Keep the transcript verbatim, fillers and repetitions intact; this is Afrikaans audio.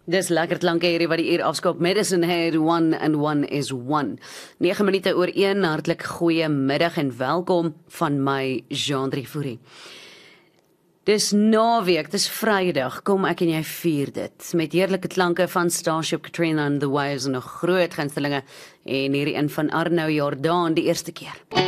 Dis lekker klanke hierdie wat die uur afskop. Medicine Head, one and one is one. nege minute oor een, hartlik goeie middag en welkom van my, Jean Drievoerie. Dis naweek, dis Vrydag, kom ek en jy vier dit. Met heerlike klanke van Starship Katrina and the Waves en nog groot gunstelinge. En hierdie een van Arno Jordaan die eerste keer.